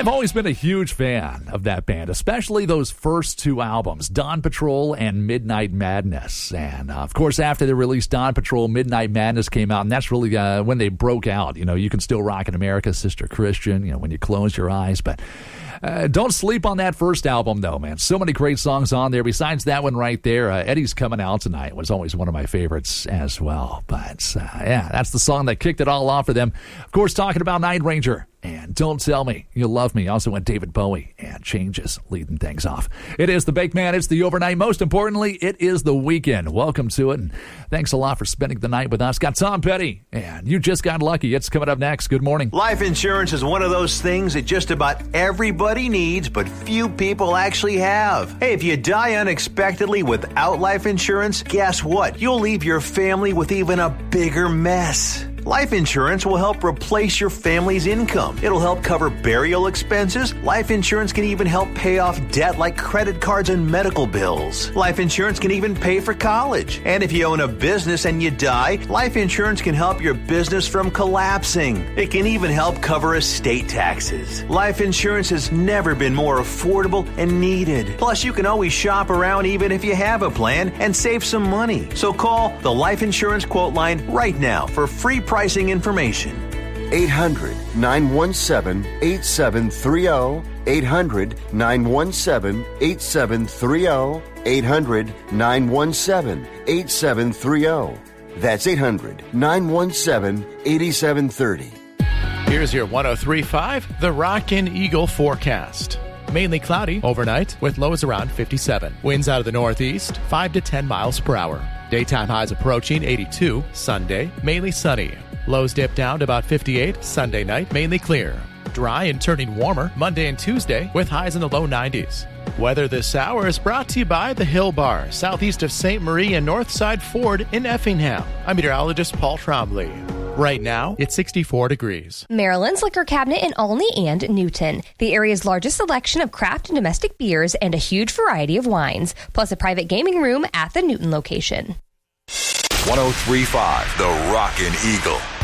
I've always been a huge fan of that band, especially those first two albums, Dawn Patrol and Midnight Madness. And, of course, after they released Dawn Patrol, Midnight Madness came out, and that's really when they broke out. You know, You Can Still Rock in America, Sister Christian, you know, When You Close Your Eyes. But don't sleep on that first album, though, man. So many great songs on there. Besides that one right there, Eddie's Coming Out Tonight was always one of my favorites as well. But, yeah, that's the song that kicked it all off for them. Of course, talking about Night Ranger and Don't Tell Me You Love Me. Also went David Bowie and Changes leading things off. It is the Big Man. It's the overnight. Most importantly, it is the weekend. Welcome to it. And thanks a lot for spending the night with us. Got Tom Petty, and You Just Got Lucky. It's coming up next. Good morning. Life insurance is one of those things that just about everybody needs, but few people actually have. Hey, if you die unexpectedly without life insurance, guess what? You'll leave your family with even a bigger mess. Life insurance will help replace your family's income. It'll help cover burial expenses. Life insurance can even help pay off debt like credit cards and medical bills. Life insurance can even pay for college. And if you own a business and you die, life insurance can help your business from collapsing. It can even help cover estate taxes. Life insurance has never been more affordable and needed. Plus, you can always shop around even if you have a plan and save some money. So call the Life Insurance Quote Line right now for free pricing information. 800-917-8730. 800-917-8730. 800-917-8730. That's 800-917-8730. Here's your 103.5, the Rockin' Eagle forecast. Mainly cloudy overnight with lows around 57. Winds out of the northeast, 5 to 10 miles per hour. Daytime highs approaching 82. Sunday, mainly sunny. Lows dip down to about 58. Sunday night, mainly clear. Dry and turning warmer Monday and Tuesday with highs in the low 90s. Weather this hour is brought to you by the Hill Bar, southeast of St. Marie and Northside Ford in Effingham. I'm meteorologist Paul Trombley. Right now, it's 64 degrees. Maryland's Liquor Cabinet in Olney and Newton. The area's largest selection of craft and domestic beers and a huge variety of wines, plus a private gaming room at the Newton location. 103.5, the Rockin' Eagle.